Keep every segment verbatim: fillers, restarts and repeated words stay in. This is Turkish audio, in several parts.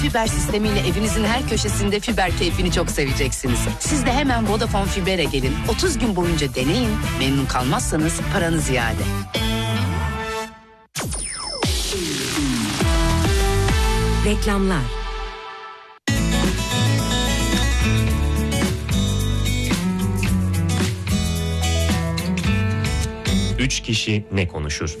Fiber sistemiyle evinizin her köşesinde fiber keyfini çok seveceksiniz. Siz de hemen Vodafone Fiber'e gelin. otuz gün boyunca deneyin. Memnun kalmazsanız paranız iade. Reklamlar. Üç kişi ne konuşur?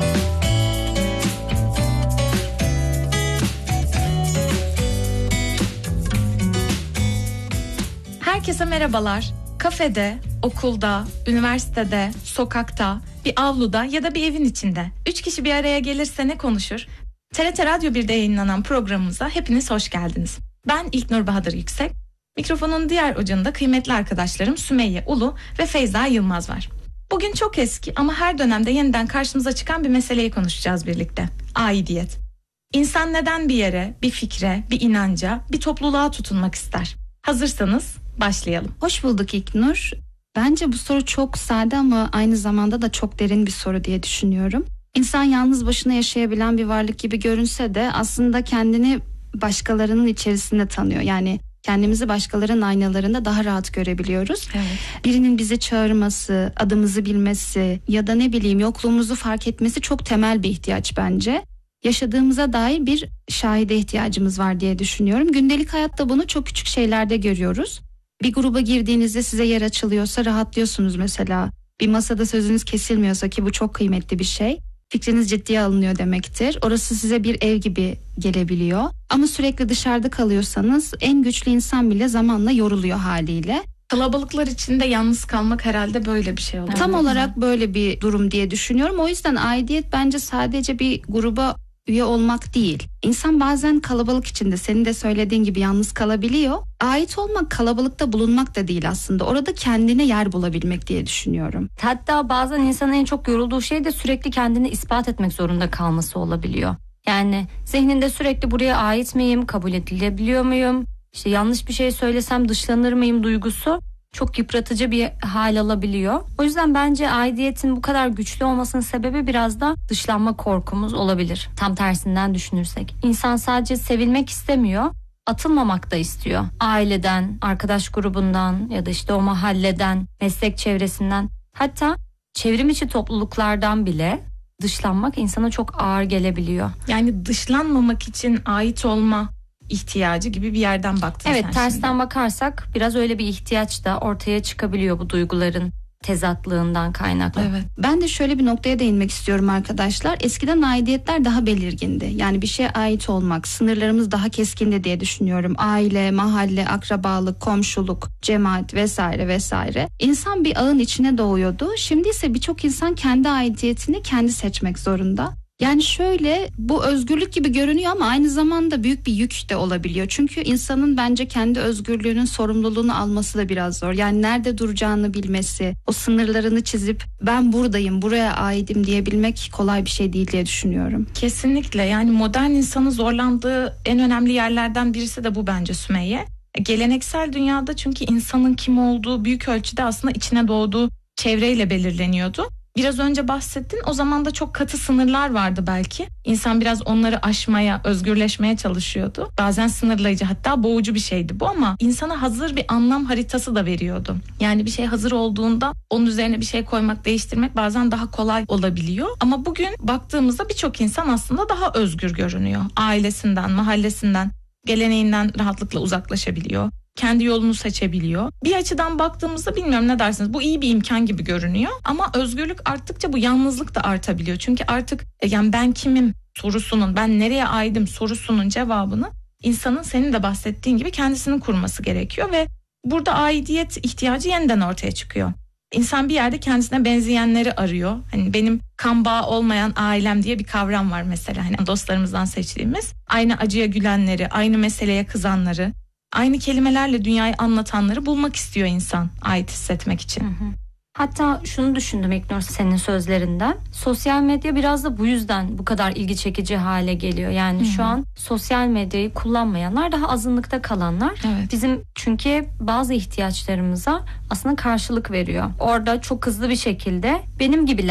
Herkese merhabalar. Kafede, okulda, üniversitede, sokakta, bir avluda ya da bir evin içinde üç kişi bir araya gelirse ne konuşur? T R T Radyo bir'de yayınlanan programımıza hepiniz hoş geldiniz. Ben İlknur Bahadır Yüksek. Mikrofonun diğer ucunda kıymetli arkadaşlarım Sümeyye Ulu ve Feyza Yılmaz var. Bugün çok eski ama her dönemde yeniden karşımıza çıkan bir meseleyi konuşacağız birlikte. Aidiyet. İnsan neden bir yere, bir fikre, bir inanca, bir topluluğa tutunmak ister? Hazırsanız başlayalım. Hoş bulduk İlknur. Bence bu soru çok sade ama aynı zamanda da çok derin bir soru diye düşünüyorum. İnsan yalnız başına yaşayabilen bir varlık gibi görünse de aslında kendini başkalarının içerisinde tanıyor. Yani kendimizi başkalarının aynalarında daha rahat görebiliyoruz. Evet. Birinin bizi çağırması, adımızı bilmesi ya da ne bileyim yokluğumuzu fark etmesi çok temel bir ihtiyaç bence. Yaşadığımıza dair bir şahide ihtiyacımız var diye düşünüyorum. Gündelik hayatta bunu çok küçük şeylerde görüyoruz. Bir gruba girdiğinizde size yer açılıyorsa rahatlıyorsunuz mesela. Bir masada sözünüz kesilmiyorsa, ki bu çok kıymetli bir şey, fikriniz ciddiye alınıyor demektir. Orası size bir ev gibi gelebiliyor. Ama sürekli dışarıda kalıyorsanız en güçlü insan bile zamanla yoruluyor haliyle. Kalabalıklar içinde yalnız kalmak herhalde böyle bir şey oluyor. Tam olarak böyle bir durum diye düşünüyorum. O yüzden aidiyet bence sadece bir gruba üye olmak değil. İnsan bazen kalabalık içinde senin de söylediğin gibi yalnız kalabiliyor. Ait olmak kalabalıkta bulunmak da değil aslında. Orada kendine yer bulabilmek diye düşünüyorum. Hatta bazen insanın en çok yorulduğu şey de sürekli kendini ispat etmek zorunda kalması olabiliyor. Yani zihninde sürekli buraya ait miyim, kabul edilebiliyor muyum, İşte yanlış bir şey söylesem dışlanır mıyım duygusu çok yıpratıcı bir hal alabiliyor. O yüzden bence aidiyetin bu kadar güçlü olmasının sebebi biraz da dışlanma korkumuz olabilir. Tam tersinden düşünürsek. İnsan sadece sevilmek istemiyor, atılmamak da istiyor. Aileden, arkadaş grubundan ya da işte o mahalleden, meslek çevresinden, hatta çevrim içi topluluklardan bile dışlanmak insana çok ağır gelebiliyor. Yani dışlanmamak için ait olma ihtiyacı gibi bir yerden baktın. Evet, sen tersten şimdi bakarsak biraz öyle bir ihtiyaç da ortaya çıkabiliyor bu duyguların tezatlığından kaynaklı. Evet. Ben de şöyle bir noktaya değinmek istiyorum arkadaşlar. Eskiden aidiyetler daha belirgindi. Yani bir şeye ait olmak, sınırlarımız daha keskindi diye düşünüyorum. Aile, mahalle, akrabalık, komşuluk, cemaat vesaire vesaire. İnsan bir ağın içine doğuyordu. Şimdi ise birçok insan kendi aidiyetini kendi seçmek zorunda. Yani şöyle, bu özgürlük gibi görünüyor ama aynı zamanda büyük bir yük de olabiliyor. Çünkü insanın bence kendi özgürlüğünün sorumluluğunu alması da biraz zor. Yani nerede duracağını bilmesi, o sınırlarını çizip ben buradayım, buraya aidim diyebilmek kolay bir şey değil diye düşünüyorum. Kesinlikle, yani modern insanın zorlandığı en önemli yerlerden birisi de bu bence Sümeyye. Geleneksel dünyada çünkü insanın kim olduğu büyük ölçüde aslında içine doğduğu çevreyle belirleniyordu. Biraz önce bahsettin, o zaman da çok katı sınırlar vardı belki. İnsan biraz onları aşmaya, özgürleşmeye çalışıyordu. Bazen sınırlayıcı, hatta boğucu bir şeydi bu, ama insana hazır bir anlam haritası da veriyordu. Yani bir şey hazır olduğunda onun üzerine bir şey koymak, değiştirmek bazen daha kolay olabiliyor. Ama bugün baktığımızda birçok insan aslında daha özgür görünüyor. Ailesinden, mahallesinden, geleneğinden rahatlıkla uzaklaşabiliyor. Kendi yolunu seçebiliyor. Bir açıdan baktığımızda bilmiyorum ne dersiniz, bu iyi bir imkan gibi görünüyor. Ama özgürlük arttıkça bu yalnızlık da artabiliyor. Çünkü artık yani ben kimim sorusunun, ben nereye aidim sorusunun cevabını insanın senin de bahsettiğin gibi kendisinin kurması gerekiyor. Ve burada aidiyet ihtiyacı yeniden ortaya çıkıyor. İnsan bir yerde kendisine benzeyenleri arıyor. Hani benim kan bağı olmayan ailem diye bir kavram var mesela. Hani dostlarımızdan seçtiğimiz. Aynı acıya gülenleri, aynı meseleye kızanları, aynı kelimelerle dünyayı anlatanları bulmak istiyor insan ait hissetmek için. Hı hı. Hatta şunu düşündüm İlknur senin sözlerinden. Sosyal medya biraz da bu yüzden bu kadar ilgi çekici hale geliyor. Yani Hı-hı. şu an sosyal medyayı kullanmayanlar daha azınlıkta kalanlar. Evet. Bizim çünkü bazı ihtiyaçlarımıza aslında karşılık veriyor. Orada çok hızlı bir şekilde benim gibiler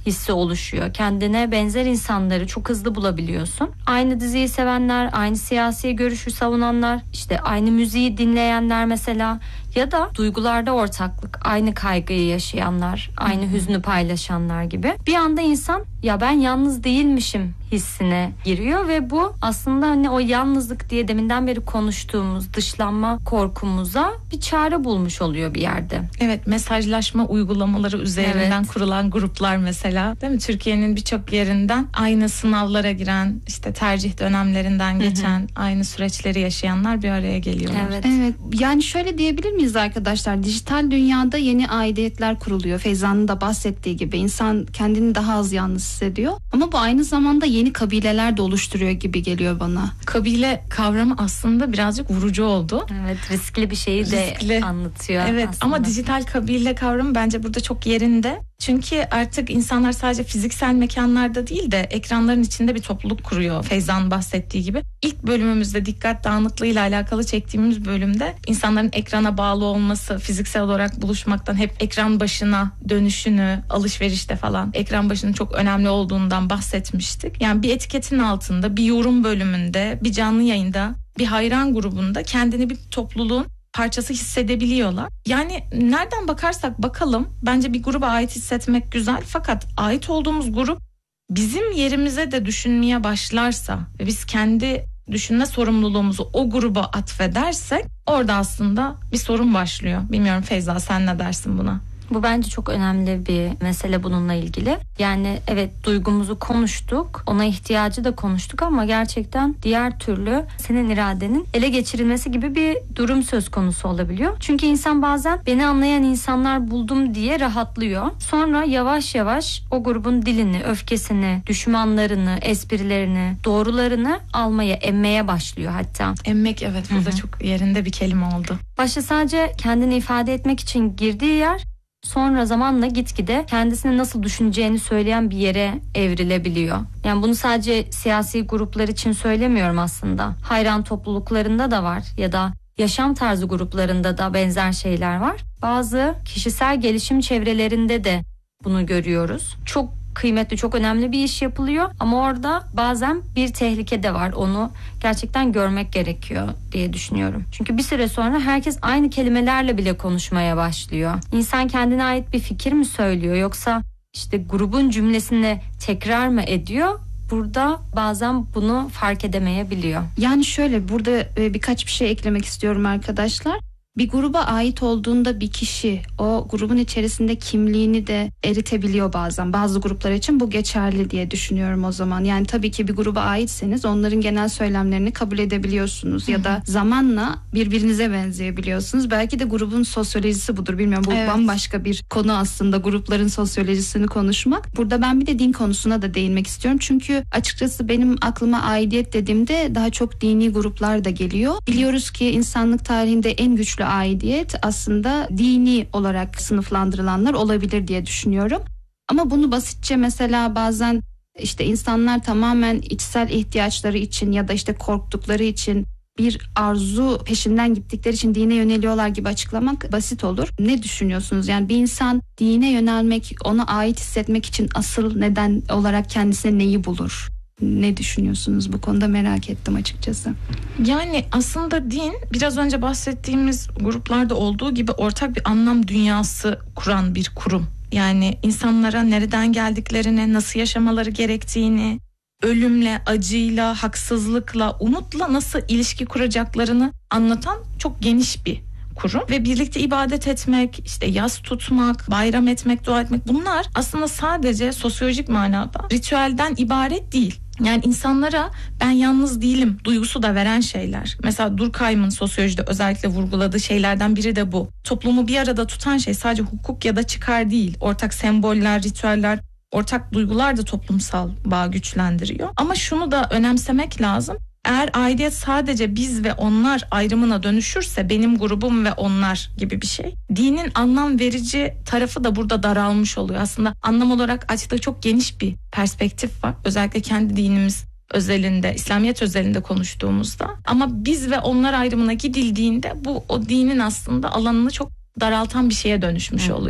hissi oluşuyor. Kendine benzer insanları çok hızlı bulabiliyorsun. Aynı diziyi sevenler, aynı siyasi görüşü savunanlar, işte aynı müziği dinleyenler mesela, ya da duygularda ortaklık, aynı kaygıyı yaşayanlar, aynı hmm. hüznü paylaşanlar gibi. Bir anda insan ya ben yalnız değilmişim hissine giriyor ve bu aslında hani o yalnızlık diye deminden beri konuştuğumuz dışlanma korkumuza bir çare bulmuş oluyor bir yerde. Evet, mesajlaşma uygulamaları üzerinden evet. kurulan gruplar mesela, değil mi? Türkiye'nin birçok yerinden aynı sınavlara giren, işte tercih dönemlerinden geçen, hı hı. aynı süreçleri yaşayanlar bir araya geliyorlar. Evet. Evet. Yani şöyle diyebilir miyiz arkadaşlar? Dijital dünyada yeni aidiyetler kuruluyor. Feyza'nın da bahsettiği gibi insan kendini daha az yalnız hissediyor. Ama bu aynı zamanda yeni kabileler de oluşturuyor gibi geliyor bana. Kabile kavramı aslında birazcık vurucu oldu. Evet, riskli bir şeyi de riskli. anlatıyor. Evet aslında. Ama dijital kabile kavramı bence burada çok yerinde. Çünkü artık insanlar sadece fiziksel mekanlarda değil de ekranların içinde bir topluluk kuruyor, Feyza'nın bahsettiği gibi. İlk bölümümüzde dikkat dağınıklığıyla alakalı çektiğimiz bölümde insanların ekrana bağlı olması, fiziksel olarak buluşmaktan hep ekran başına dönüşünü, alışverişte falan ekran başının çok önemli olduğundan bahsetmiştik. Yani bir etiketin altında, bir yorum bölümünde, bir canlı yayında, bir hayran grubunda kendini bir topluluğun parçası hissedebiliyorlar. Yani nereden bakarsak bakalım bence bir gruba ait hissetmek güzel, fakat ait olduğumuz grup bizim yerimize de düşünmeye başlarsa ve biz kendi düşünme sorumluluğumuzu o gruba atfedersek orada aslında bir sorun başlıyor. Bilmiyorum Feyza, sen ne dersin buna? Bu bence çok önemli bir mesele bununla ilgili. Yani evet, duygumuzu konuştuk, ona ihtiyacı da konuştuk ama gerçekten diğer türlü senin iradenin ele geçirilmesi gibi bir durum söz konusu olabiliyor. Çünkü insan bazen beni anlayan insanlar buldum diye rahatlıyor. Sonra yavaş yavaş o grubun dilini, öfkesini, düşmanlarını, esprilerini, doğrularını almaya, emmeye başlıyor hatta. Emmek, evet, burada çok yerinde bir kelime oldu. Başta sadece kendini ifade etmek için girdiği yer, sonra zamanla gitgide kendisini nasıl düşüneceğini söyleyen bir yere evrilebiliyor. Yani bunu sadece siyasi gruplar için söylemiyorum aslında. Hayran topluluklarında da var ya da yaşam tarzı gruplarında da benzer şeyler var. Bazı kişisel gelişim çevrelerinde de bunu görüyoruz. Çok kıymetli, çok önemli bir iş yapılıyor ama orada bazen bir tehlike de var. Onu gerçekten görmek gerekiyor diye düşünüyorum. Çünkü bir süre sonra herkes aynı kelimelerle bile konuşmaya başlıyor. İnsan kendine ait bir fikir mi söylüyor yoksa işte grubun cümlesini tekrar mı ediyor? Burada bazen bunu fark edemeyebiliyor. Yani şöyle, burada birkaç bir şey eklemek istiyorum arkadaşlar. Bir gruba ait olduğunda bir kişi o grubun içerisinde kimliğini de eritebiliyor bazen. Bazı gruplar için bu geçerli diye düşünüyorum o zaman. Yani tabii ki bir gruba aitseniz onların genel söylemlerini kabul edebiliyorsunuz. Hı-hı. Ya da zamanla birbirinize benzeyebiliyorsunuz. Belki de grubun sosyolojisi budur, bilmiyorum. Bu evet. bambaşka bir konu aslında, grupların sosyolojisini konuşmak. Burada ben bir de din konusuna da değinmek istiyorum. Çünkü açıkçası benim aklıma aidiyet dediğimde daha çok dini gruplar da geliyor. Biliyoruz ki insanlık tarihinde en güçlü aidiyet aslında dini olarak sınıflandırılanlar olabilir diye düşünüyorum. Ama bunu basitçe mesela bazen işte insanlar tamamen içsel ihtiyaçları için ya da işte korktukları için, bir arzu peşinden gittikleri için dine yöneliyorlar gibi açıklamak basit olur. Ne düşünüyorsunuz? Yani bir insan dine yönelmek, ona ait hissetmek için asıl neden olarak kendisine neyi bulur? Ne düşünüyorsunuz bu konuda, merak ettim açıkçası. Yani aslında din biraz önce bahsettiğimiz gruplarda olduğu gibi ortak bir anlam dünyası kuran bir kurum. Yani insanlara nereden geldiklerini, nasıl yaşamaları gerektiğini, ölümle, acıyla, haksızlıkla, umutla nasıl ilişki kuracaklarını anlatan çok geniş bir kurum. Ve birlikte ibadet etmek, işte yas tutmak, bayram etmek, dua etmek, bunlar aslında sadece sosyolojik manada ritüelden ibaret değil. Yani insanlara ben yalnız değilim duygusu da veren şeyler. Mesela Durkheim'in sosyolojide özellikle vurguladığı şeylerden biri de bu. Toplumu bir arada tutan şey sadece hukuk ya da çıkar değil. Ortak semboller, ritüeller, ortak duygular da toplumsal bağı güçlendiriyor. Ama şunu da önemsemek lazım. Eğer aidiyet sadece biz ve onlar ayrımına dönüşürse, benim grubum ve onlar gibi bir şey, dinin anlam verici tarafı da burada daralmış oluyor. Aslında anlam olarak açtığı çok geniş bir perspektif var. Özellikle kendi dinimiz özelinde, İslamiyet özelinde konuştuğumuzda. Ama biz ve onlar ayrımına gidildiğinde bu o dinin aslında alanını çok daraltan bir şeye dönüşmüş oluyor.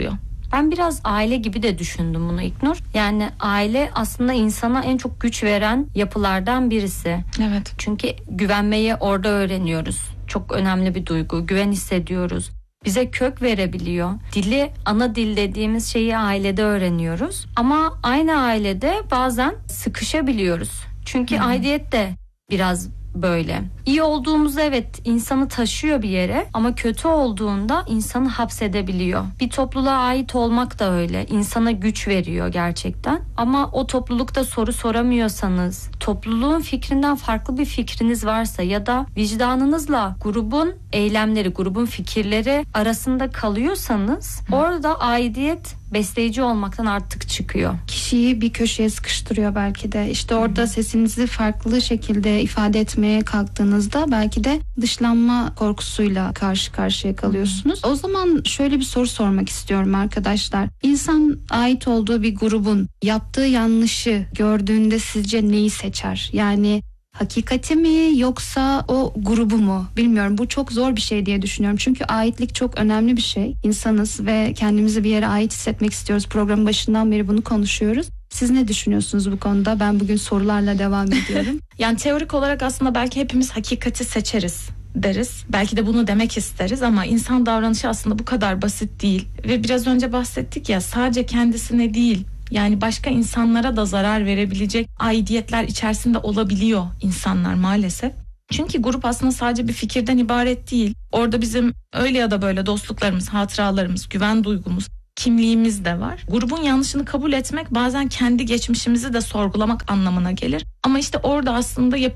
Ben biraz aile gibi de düşündüm bunu İlknur. Yani aile aslında insana en çok güç veren yapılardan birisi. Evet. Çünkü güvenmeyi orada öğreniyoruz. Çok önemli bir duygu. Güven hissediyoruz. Bize kök verebiliyor. Dili, ana dil dediğimiz şeyi ailede öğreniyoruz. Ama aynı ailede bazen sıkışabiliyoruz. Çünkü hmm. aidiyet de biraz böyle. İyi olduğumuzda evet insanı taşıyor bir yere ama kötü olduğunda insanı hapsedebiliyor. Bir topluluğa ait olmak da öyle. İnsana güç veriyor gerçekten. Ama o toplulukta soru soramıyorsanız, topluluğun fikrinden farklı bir fikriniz varsa ya da vicdanınızla grubun eylemleri, grubun fikirleri arasında kalıyorsanız Hı. orada aidiyet besleyici olmaktan artık çıkıyor. Kişiyi bir köşeye sıkıştırıyor belki de. İşte orada hmm. sesinizi farklı şekilde ifade etmeye kalktığınızda belki de dışlanma korkusuyla karşı karşıya kalıyorsunuz. Hmm. O zaman şöyle bir soru sormak istiyorum arkadaşlar. İnsan ait olduğu bir grubun yaptığı yanlışı gördüğünde sizce neyi seçer? Yani hakikati mi yoksa o grubu mu? Bilmiyorum. Bu çok zor bir şey diye düşünüyorum. Çünkü aitlik çok önemli bir şey. İnsanız ve kendimizi bir yere ait hissetmek istiyoruz. Programın başından beri bunu konuşuyoruz. Siz ne düşünüyorsunuz bu konuda? Ben bugün sorularla devam ediyorum. Yani teorik olarak aslında belki hepimiz hakikati seçeriz deriz. Belki de bunu demek isteriz ama insan davranışı aslında bu kadar basit değil. Ve biraz önce bahsettik ya, sadece kendisine değil, yani başka insanlara da zarar verebilecek aidiyetler içerisinde olabiliyor insanlar maalesef. Çünkü grup aslında sadece bir fikirden ibaret değil. Orada bizim öyle ya da böyle dostluklarımız, hatıralarımız, güven duygumuz, kimliğimiz de var. Grubun yanlışını kabul etmek bazen kendi geçmişimizi de sorgulamak anlamına gelir. Ama işte orada aslında